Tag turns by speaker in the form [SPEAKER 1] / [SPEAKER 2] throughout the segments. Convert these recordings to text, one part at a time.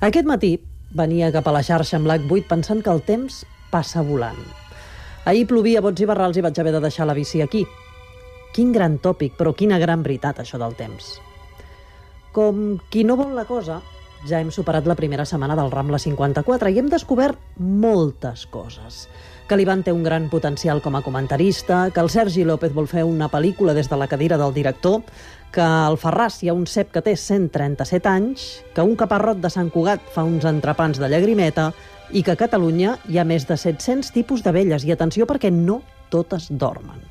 [SPEAKER 1] Aquest matí venia cap a la xarxa amb l'H8 pensant que el temps passa volant. Ahir plovia a bots i barrals i vaig haver de deixar la bici aquí. Quin gran tòpic, però quina gran veritat, això del temps. Com qui no vol la cosa, ja hem superat la primera setmana del Rambla 54 i hem descobert moltes coses. Que l'Ivan té un gran potencial com a comentarista, que el Sergi López vol fer una pel·lícula des de la cadira del director, que al Ferraz hi ha un cep que té 137 anys, que un caparrot de Sant Cugat fa uns entrepans de llagrimeta i que a Catalunya hi ha més de 700 tipus d'abelles. I atenció, perquè no totes dormen.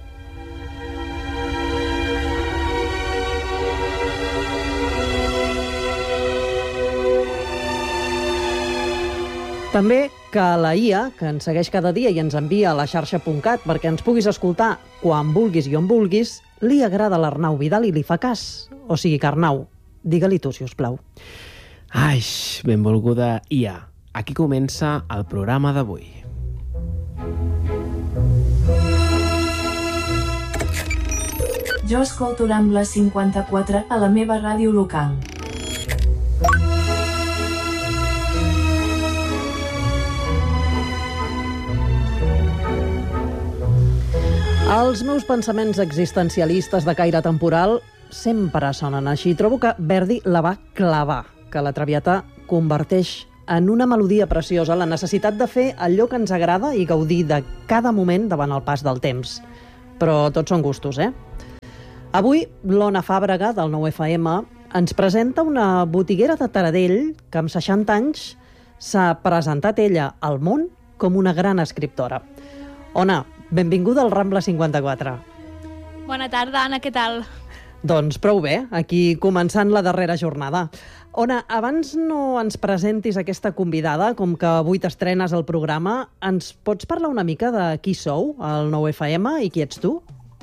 [SPEAKER 1] També que la IA, que ens segueix cada dia i ens envia a la xarxa.cat perquè ens puguis escoltar quan vulguis i on vulguis, li agrada l'Arnau Vidal i li fa cas. O sigui que, Arnau, digue-li tu, si us plau.
[SPEAKER 2] Ai, benvolguda IA. Aquí comença el programa d'avui.
[SPEAKER 3] Jo escolto Rambla 54 a la meva ràdio local.
[SPEAKER 1] Els meus pensaments existencialistes de caire temporal sempre sonen així. Trobo que Verdi la va clavar, que la Traviata converteix en una melodia preciosa la necessitat de fer allò que ens agrada i gaudir de cada moment davant el pas del temps. Però tots són gustos, eh? Avui, l'Ona Fàbrega, del 9FM, ens presenta una botiguera de Taradell que amb 60 anys s'ha presentat ella al món com una gran escriptora. Ona, benvinguda al Rambla 54.
[SPEAKER 4] Bona tarda, Anna, què tal?
[SPEAKER 1] Doncs prou bé, aquí començant la darrera jornada. Ona, abans no ens presentis aquesta convidada, com que avui t'estrenes al programa, ens pots parlar una mica de qui sou, al 9FM, i qui ets tu?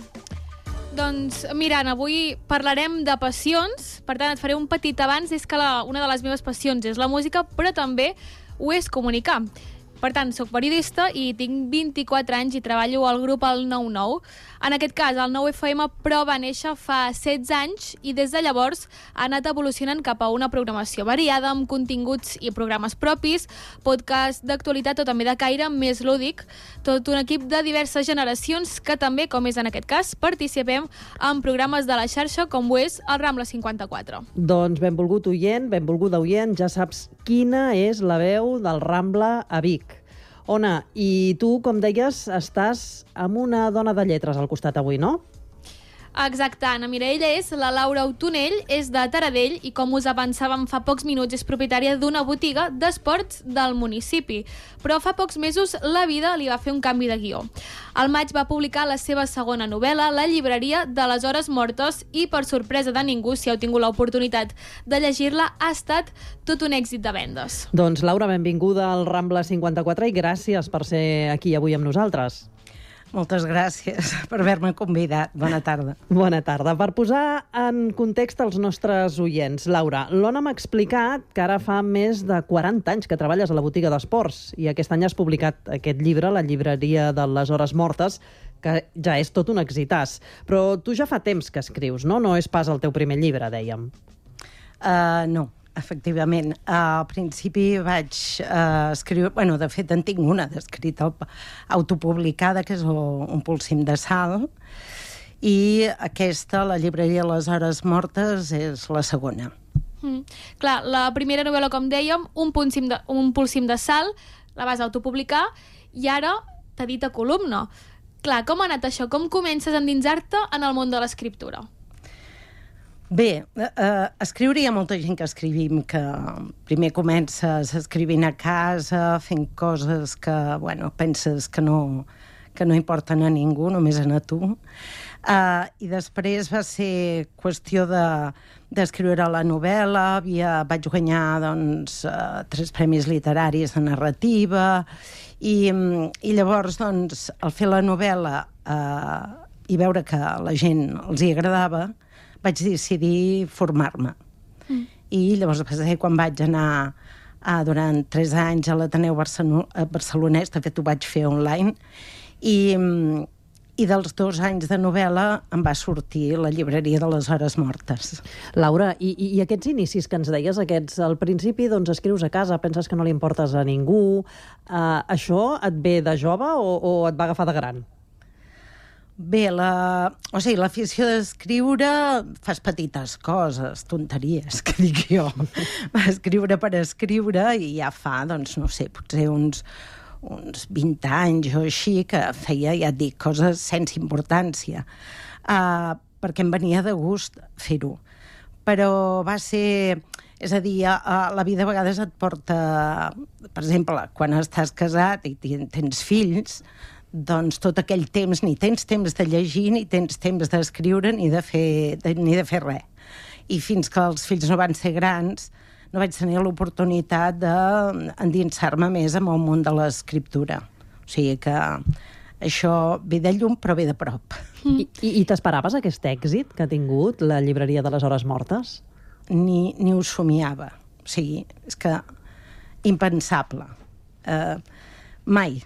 [SPEAKER 4] Doncs mira, Anna, avui parlarem de passions, per tant et faré un petit avanç, és que una de les meves passions és la música, però també ho és comunicar. Per tant, soc periodista i tinc 24 anys i treballo al grup El 99. En aquest cas, el 9FM, però va néixer fa 16 anys i des de llavors ha anat evolucionant cap a una programació variada amb continguts i programes propis, podcast d'actualitat o també de caire més lúdic, tot un equip de diverses generacions que també, com és en aquest cas, participem en programes de la xarxa com ho és el Rambla 54.
[SPEAKER 1] Doncs benvolgut oient, benvolguda oient, ja saps quina és la veu del Rambla a Vic. Ona, i tu, com deies, estàs amb una dona de lletres al costat avui, no?
[SPEAKER 4] Exacte, Anna. Mira, ella és la Laura Autonell, és de Taradell i, com us avançàvem fa pocs minuts, és propietària d'una botiga d'esports del municipi. Però fa pocs mesos la vida li va fer un canvi de guió. Al maig va publicar la seva segona novel·la, La llibreria de les hores mortes, i per sorpresa de ningú, si heu tingut l'oportunitat de llegir-la, ha estat tot un èxit de vendes.
[SPEAKER 1] Doncs Laura, benvinguda al Rambla 54 i gràcies per ser aquí avui amb nosaltres.
[SPEAKER 5] Moltes gràcies per haver-me convidat. Bona tarda.
[SPEAKER 1] Bona tarda. Per posar en context els nostres oients, Laura, l'Ona m'ha explicat que ara fa més de 40 anys que treballes a la botiga d'esports i aquest any has publicat aquest llibre, La llibreria de les hores mortes, que ja és tot un exitàs. Però tu ja fa temps que escrius, no? No és pas el teu primer llibre, dèiem.
[SPEAKER 5] No. Efectivament. Al principi vaig escriure... Bueno, de fet, en tinc una d'escrita autopublicada, que és Un polsim de sal, i aquesta, La llibreria de les hores mortes, és la segona.
[SPEAKER 4] Clar, la primera novel·la, com dèiem, Un polsim de sal, la vas autopublicar, i ara t'edita columna. Clar, com ha anat això? Com comences a endinsar-te en el món de l'escriptura?
[SPEAKER 5] Bé, escriure hi ha molta gent que escrivim, que primer comences escrivint a casa, fent coses que, bueno, penses que no importen a ningú, només a tu. I després va ser qüestió d'escriure la novel·la, vaig guanyar, doncs, 3 premis literaris de narrativa, i llavors, doncs, al fer la novel·la i veure que a la gent els hi agradava, vaig decidir formar-me. I llavors va ser quan vaig anar durant 3 anys a l'Ateneu Barcelonès, de fet ho vaig fer online, i I dels 2 anys de novel·la em va sortir La llibreria de les hores mortes.
[SPEAKER 1] Laura, i aquests inicis que ens deies, al principi doncs escrius a casa, penses que no li importes a ningú, això et ve de jove o et va agafar de gran?
[SPEAKER 5] Bé, l'afició d'escriure, fas petites coses, tonteries, que dic jo. Va escriure per escriure i ja fa, doncs, no sé, potser uns 20 anys o així, que feia, ja et dic, coses sense importància, perquè em venia de gust fer-ho. Però va ser... És a dir, la vida a vegades et porta... Per exemple, quan estàs casat i tens fills, doncs tot aquell temps ni tens temps de llegir, ni tens temps d'escriure, ni de fer res. I fins que els fills no van ser grans, no vaig tenir l'oportunitat d'endinsar-me més en el món de l'escriptura. O sigui que això ve de llum, però ve de prop.
[SPEAKER 1] I t'esperaves aquest èxit que ha tingut la llibreria de les hores mortes?
[SPEAKER 5] Ni ho somiava. O sigui, és que impensable. Mai.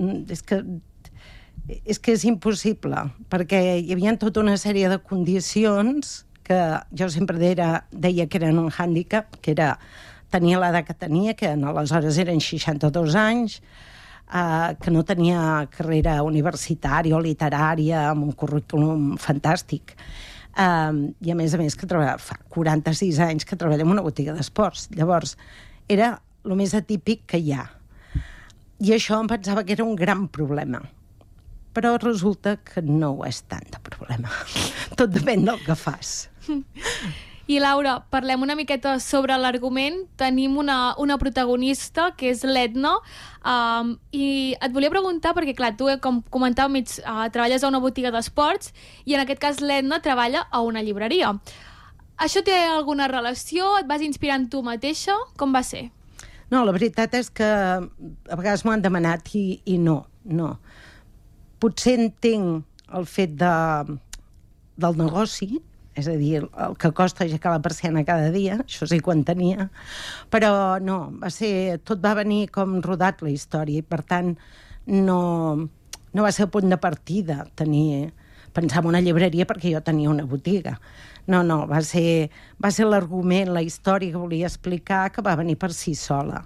[SPEAKER 5] És que és impossible, perquè hi havia tota una sèrie de condicions que jo sempre deia que eren un hàndicap, que era tenir l'edat que tenia, que aleshores eren 62 anys, que no tenia carrera universitària o literària, amb un currículum fantàstic. I a més que fa 46 anys que treballa en una botiga d'esports. Llavors, era el més atípic que hi ha. I això em pensava que era un gran problema. Però resulta que no ho és tant de problema. Tot depèn del que fas.
[SPEAKER 4] I Laura, parlem una miqueta sobre l'argument. Tenim una protagonista, que és l'Edna, i et volia preguntar, perquè clar, tu, com comentàvem, treballes a una botiga d'esports, i en aquest cas l'Edna treballa a una llibreria. Això té alguna relació? Et vas inspirant tu mateixa? Com va ser?
[SPEAKER 5] No, la veritat és que a vegades m'ho han demanat i no. Potser entenc el fet del negoci, és a dir, el que costa aixecar la persiana cada dia, això sí que ho entenia, però no, tot va venir com rodat la història, i per tant no va ser el punt de partida pensar en una llibreria perquè jo tenia una botiga. No, va ser l'argument, la història que volia explicar, que va venir per si sola.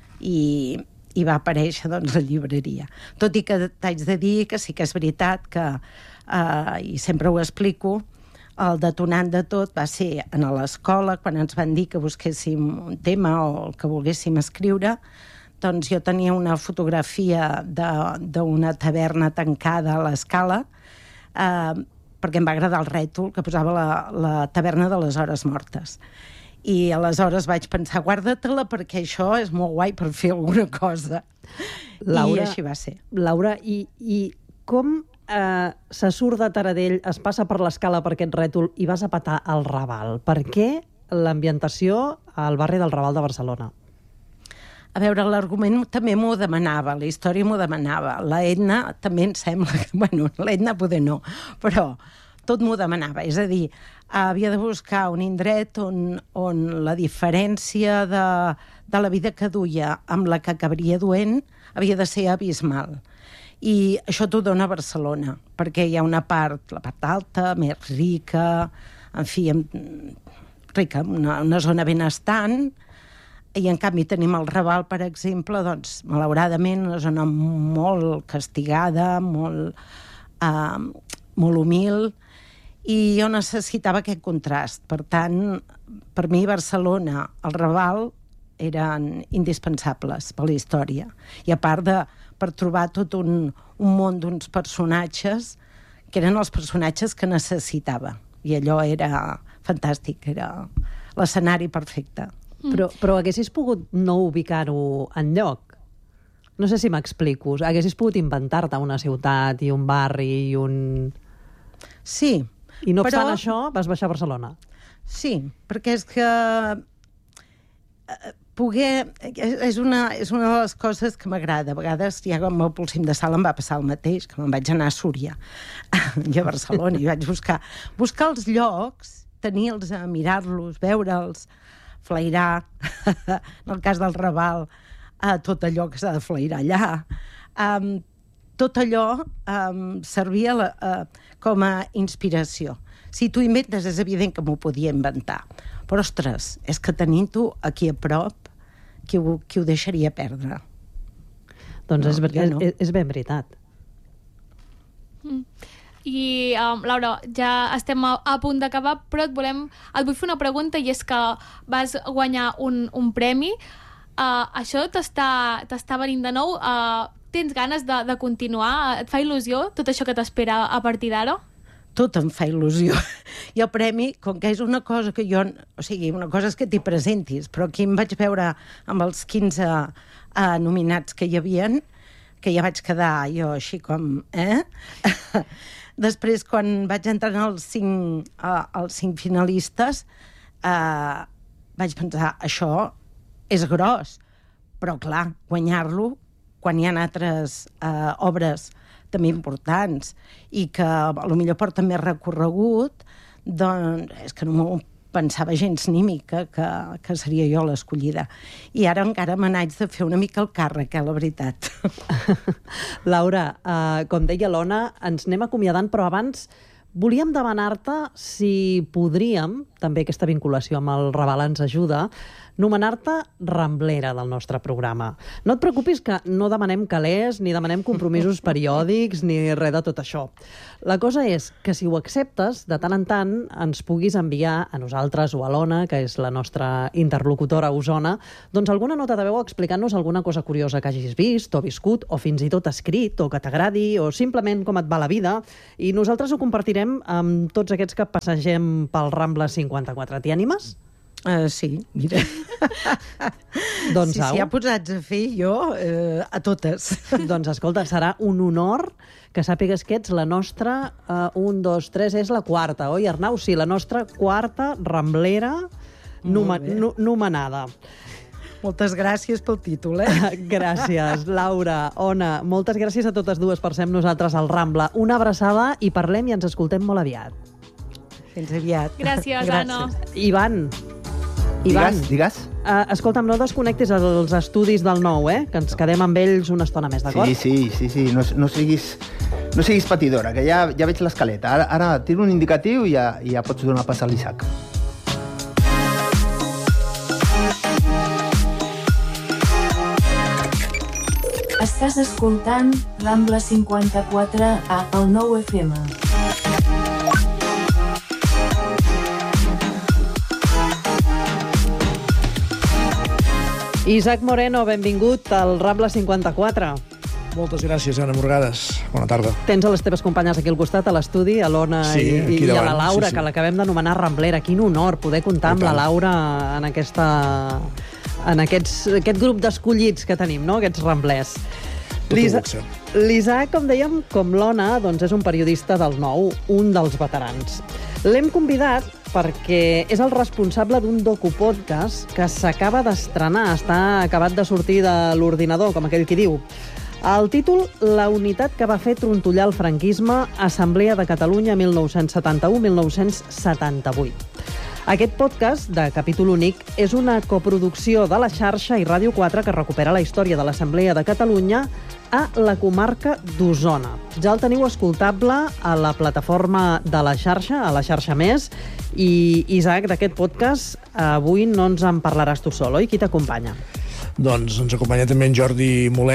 [SPEAKER 5] I va aparèixer, doncs, la llibreria. Tot i que t'haig de dir que sí que és veritat que, i sempre ho explico, el detonant de tot va ser a l'escola, quan ens van dir que busquéssim un tema o el que volguéssim escriure, doncs jo tenia una fotografia d'una taverna tancada a l'Escala, perquè em va agradar el rètol que posava la taverna de les hores mortes. I aleshores vaig pensar, guarda-te-la perquè això és molt guai per fer alguna cosa.
[SPEAKER 1] Laura,
[SPEAKER 5] i així va ser.
[SPEAKER 1] Laura, i com se surt de Taradell, es passa per l'Escala per aquest rètol i vas a petar al Raval? Per què l'ambientació al barri del Raval de Barcelona?
[SPEAKER 5] A veure, l'argument també m'ho demanava, la història m'ho demanava. La Edna també em sembla que... Bueno, l'Edna poder no, però tot m'ho demanava. És a dir, havia de buscar un indret on la diferència de la vida que duia amb la que acabaria duent havia de ser abismal. I això t'ho dona a Barcelona, perquè hi ha una part, la part alta, més rica, en fi, rica, una zona benestant, i en canvi tenim el Raval, per exemple, doncs, malauradament, una zona molt castigada, molt humil, i jo necessitava aquest contrast. Per tant, per mi Barcelona, el Raval, eren indispensables per la història. I a part per trobar tot un món d'uns personatges que eren els personatges que necessitava. I allò era fantàstic, era l'escenari perfecte.
[SPEAKER 1] Però haguessis pogut no ubicar-ho enlloc? No sé si m'explico. Haguessis pogut inventar-te una ciutat i un barri i un...
[SPEAKER 5] Sí.
[SPEAKER 1] I no obstant això, vas baixar a Barcelona.
[SPEAKER 5] Sí, perquè és que és una de les coses que m'agrada. A vegades, ja amb el Pulsim de Sala em va passar el mateix, que me'n vaig anar a Súria, i a Barcelona, i vaig buscar els llocs, tenir-los, mirar-los, veure'ls, flairar, en el cas del Raval, tot allò que s'ha de flairar allà. tot allò servia com a inspiració. Si tu inventes, és evident que m'ho podia inventar. Però, ostres, és que tenint-ho aquí a prop, qui ho deixaria perdre?
[SPEAKER 1] Doncs
[SPEAKER 5] No,
[SPEAKER 1] és ben veritat.
[SPEAKER 4] I, Laura, ja estem a punt d'acabar, però et vull fer una pregunta, i és que vas guanyar un premi. Això t'està venint de nou? Tens ganes de continuar? Et fa il·lusió tot això que t'espera a partir d'ara?
[SPEAKER 5] Tot em fa il·lusió. I el premi, com que és una cosa que jo... O sigui, una cosa és que t'hi presentis, però aquí em vaig veure amb els 15 nominats que hi havien, que ja vaig quedar jo així com... Després, quan vaig entrar en els 5 finalistes, vaig pensar, això és gros, però clar, guanyar-lo quan hi ha altres obres també importants i que potser porten més recorregut, doncs és que no m'ho pensava gens ni mica que seria jo l'escollida. I ara encara me n'haig de fer una mica el càrrec, la veritat.
[SPEAKER 1] Laura, com deia l'Ona, ens anem acomiadant, però abans volíem demanar-te si podríem, també aquesta vinculació amb el Raval ens ajuda, nomenar-te ramblera del nostre programa. No et preocupis que no demanem calés, ni demanem compromisos periòdics, ni res de tot això. La cosa és que si ho acceptes, de tant en tant ens puguis enviar a nosaltres o a l'Ona, que és la nostra interlocutora a Osona, doncs alguna nota de veu explicant-nos alguna cosa curiosa que hagis vist o viscut, o fins i tot escrit, o que t'agradi, o simplement com et va la vida, i nosaltres ho compartirem amb tots aquests que passegem pel Rambla 54. T'hi animes?
[SPEAKER 5] Sí, mira.
[SPEAKER 1] Doncs
[SPEAKER 5] si s'hi ha posats a fer jo, a totes.
[SPEAKER 1] Doncs escolta, serà un honor que sàpigues que ets la nostra, 1, 2, 3, és la quarta, oi, Arnau? Sí, la nostra quarta ramblera nomenada.
[SPEAKER 5] Moltes gràcies pel títol,
[SPEAKER 1] Gràcies, Laura, Ona, moltes gràcies a totes dues per ser amb nosaltres al Rambla. Una abraçada i parlem i ens escoltem molt aviat.
[SPEAKER 5] Fins aviat.
[SPEAKER 4] Gràcies. Anna.
[SPEAKER 1] Ivan.
[SPEAKER 6] Digues.
[SPEAKER 1] Escolta'm, no desconnectis els estudis del 9, que ens quedem amb ells una estona més, d'acord?
[SPEAKER 6] Sí. No siguis patidora, que ja veig l'escaleta. Ara tiro un indicatiu i ja pots donar pas a l'Isaac.
[SPEAKER 3] Estàs escoltant Rambla 54 a el 9 FM.
[SPEAKER 1] Isaac Moreno, benvingut al Rambla 54.
[SPEAKER 7] Moltes gràcies, Anna Morgades. Bona tarda.
[SPEAKER 1] Tens a les teves companyes aquí al costat, a l'estudi, a l'Ona i a la Laura, que l'acabem d'anomenar ramblera. Quin honor poder comptar amb la Laura en aquest grup d'escollits que tenim, no? Aquests ramblers. L'Isaac, com dèiem, com l'Ona, doncs és un periodista del Nou, un dels veterans. L'hem convidat perquè és el responsable d'un docupodcast que s'acaba d'estrenar, està acabat de sortir de l'ordinador, com aquell qui diu. El títol, La unitat que va fer trontollar el franquisme, Assemblea de Catalunya 1971-1978. Aquest podcast, de capítol únic, és una coproducció de la xarxa i Ràdio 4 que recupera la història de l'Assemblea de Catalunya a la comarca d'Osona. Ja el teniu escoltable a la plataforma de la xarxa, a la xarxa Més, i Isaac, d'aquest podcast, avui no ens en parlaràs tu sol, oi? Qui t'acompanya?
[SPEAKER 7] Doncs ens acompanya també en Jordi Molet,